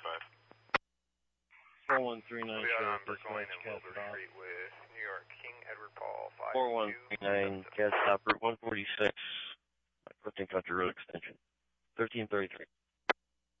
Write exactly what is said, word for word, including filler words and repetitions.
five. four one three nine, We'll be on Sheriff, Burgoyne dispatch, and Cat Wilbur Stop. Street with New York King Edward Paul, five. four one three nine, Cat Stop, Route one forty-six, Clifton Country Road Extension, thirteen thirty-three.